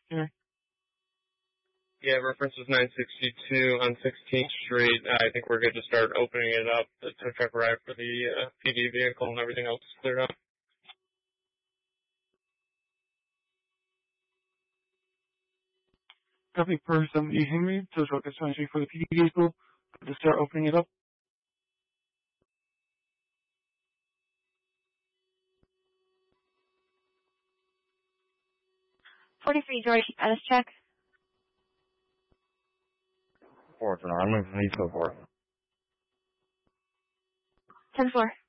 Here. Yeah, reference was 962 on 16th Street. I think we're good to start opening it up. The tow truck arrived for the PD vehicle and everything else is cleared up. Copy per 78 Henry. Tow truck is 20 Street for the PD vehicle. Good to start opening it up. 43 George, status check. 4, I'm moving from East 4. 10-4.